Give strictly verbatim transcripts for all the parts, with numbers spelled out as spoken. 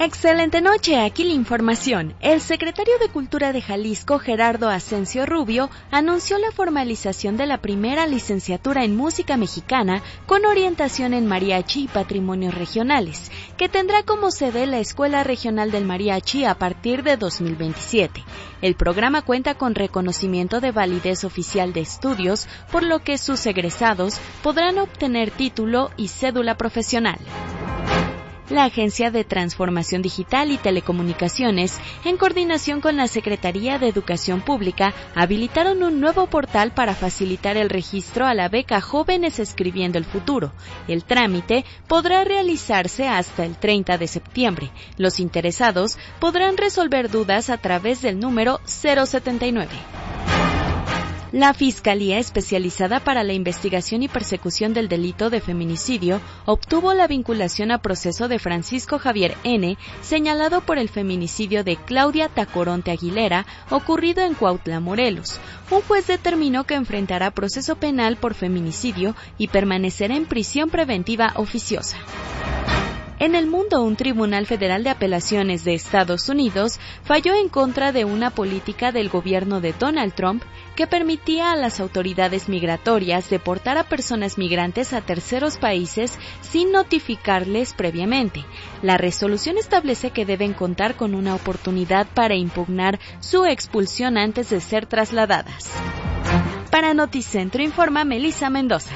Excelente noche, aquí la información. El secretario de Cultura de Jalisco, Gerardo Asensio Rubio, anunció la formalización de la primera licenciatura en música mexicana con orientación en mariachi y patrimonios regionales, que tendrá como sede la Escuela Regional del Mariachi a partir de dos mil veintisiete. El programa cuenta con reconocimiento de validez oficial de estudios, por lo que sus egresados podrán obtener título y cédula profesional. La Agencia de Transformación Digital y Telecomunicaciones, en coordinación con la Secretaría de Educación Pública, habilitaron un nuevo portal para facilitar el registro a la beca Jóvenes Escribiendo el Futuro. El trámite podrá realizarse hasta el treinta de septiembre. Los interesados podrán resolver dudas a través del número cero setenta y nueve. La Fiscalía Especializada para la Investigación y Persecución del Delito de Feminicidio obtuvo la vinculación a proceso de Francisco Javier N., señalado por el feminicidio de Claudia Tacoronte Aguilera, ocurrido en Cuautla, Morelos. Un juez determinó que enfrentará proceso penal por feminicidio y permanecerá en prisión preventiva oficiosa. En el mundo, un tribunal federal de apelaciones de Estados Unidos falló en contra de una política del gobierno de Donald Trump que permitía a las autoridades migratorias deportar a personas migrantes a terceros países sin notificarles previamente. La resolución establece que deben contar con una oportunidad para impugnar su expulsión antes de ser trasladadas. Para Noticentro informa Melissa Mendoza.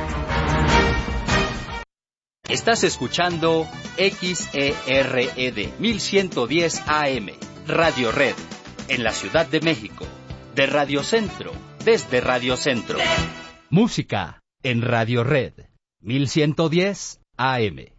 Estás escuchando X E R E D mil ciento diez A M, Radio Red, en la Ciudad de México, de Radio Centro, desde Radio Centro. Música en Radio Red, mil ciento diez A M.